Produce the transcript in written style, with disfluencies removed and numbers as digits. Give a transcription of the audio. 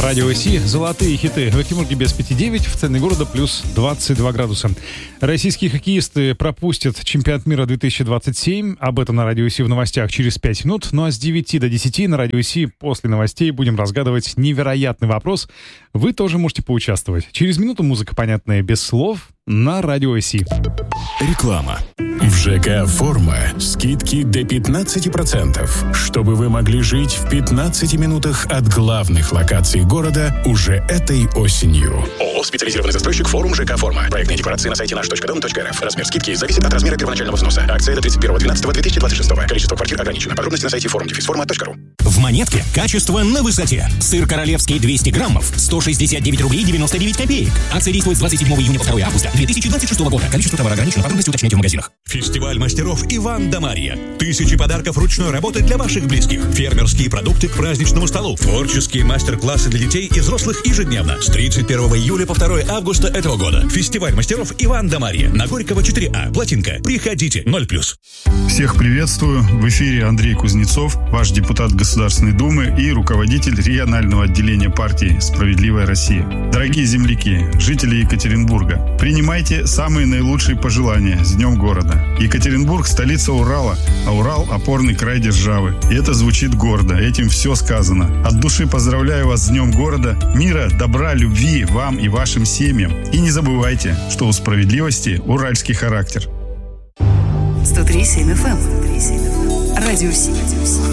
Радио Си. Золотые хиты. В Екатеринбурге без 5,9, в центре города плюс 22 градуса. Российские хоккеисты пропустят чемпионат мира 2027. Об этом на Радио Си в новостях через 5 минут. Ну а с 9 до 10 на Радио Си после новостей будем разгадывать невероятный вопрос. Вы тоже можете поучаствовать. Через минуту музыка, понятная без слов, на Радио Си. Реклама. В ЖК «Форма» скидки до 15%, чтобы вы могли жить в 15 минутах от главных локаций города уже этой осенью. ООО «Специализированный застройщик Форум ЖК «Форма». Проектные декорации на сайте наш.дом.рф. Размер скидки зависит от размера первоначального взноса. Акция до 31.12.2026. Количество квартир ограничено. Подробности на сайте forum-forma.ru. В «Монетке» качество на высоте. Сыр королевский 200 граммов, 169 рублей 99 копеек. Акция действует с 27 июня по 2 августа 2026 года. Количество товара ограничено. Подробности уточняйте в магазинах. Фестиваль мастеров Иван да Марья. Тысячи подарков ручной работы для ваших близких. Фермерские продукты к праздничному столу. Творческие мастер-классы для детей и взрослых ежедневно. С 31 июля по 2 августа этого года. Фестиваль мастеров Иван да Марья. На Горького 4А. Плотинка. Приходите. 0+. Всех приветствую. В эфире Андрей Кузнецов, ваш депутат Государственной Думы и руководитель регионального отделения партии «Справедливая Россия». Дорогие земляки, жители Екатеринбурга, принимайте самые наилучшие пожелания с Днем города. Екатеринбург – столица Урала, а Урал – опорный край державы. И это звучит гордо, этим все сказано. От души поздравляю вас с Днем города, мира, добра, любви вам и вашим семьям. И не забывайте, что у справедливости уральский характер. 103.7 FM. Радио Си.